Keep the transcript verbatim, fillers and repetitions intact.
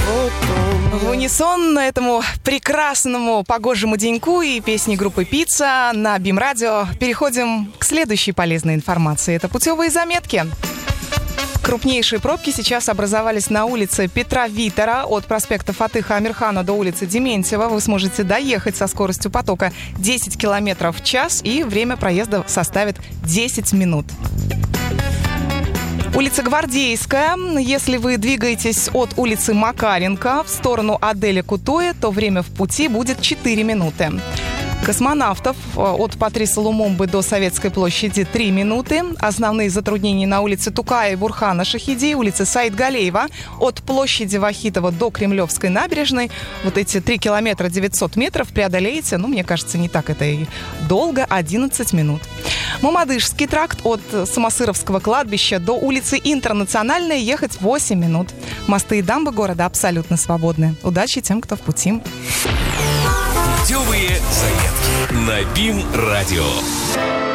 В унисон этому прекрасному погожему деньку и песни группы «Пицца» на БИМ-радио переходим к следующей полезной информации. Это путевые заметки. Крупнейшие пробки сейчас образовались на улице Петра Витера от проспекта Фатыха Амирхана до улицы Дементьева. Вы сможете доехать со скоростью потока десять километров в час, и время проезда составит десять минут. Улица Гвардейская. Если вы двигаетесь от улицы Макаренко в сторону Аделя Кутуэ, то время в пути будет четыре минуты. Космонавтов от Патриса Лумумбы до Советской площади три минуты. Основные затруднения на улице Тукая и Бурхана Шахиди, улице Саид Галеева от площади Вахитова до Кремлевской набережной. Вот эти три километра девятьсот метров преодолеете, ну, мне кажется, не так это и долго, одиннадцать минут. Мамадышский тракт от Самосыровского кладбища до улицы Интернациональная ехать восемь минут. Мосты и дамбы города абсолютно свободны. Удачи тем, кто в пути. Путевые заметки на БИМ-радио.